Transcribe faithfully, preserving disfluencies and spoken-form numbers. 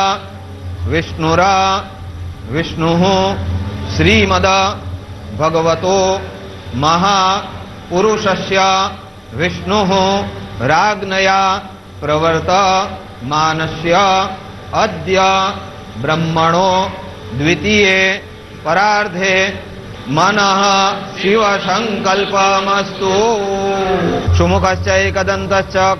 विष्णुरा विष्णुः श्रीमद भगवतो महापुरुषस्य विष्णुः राज्ञया प्रवर्तमानस्य अद्य ब्रह्मणो द्वितीये परार्धे मनः शिव संकल्पमस्तु। सुमुखश्च एकदन्तश्च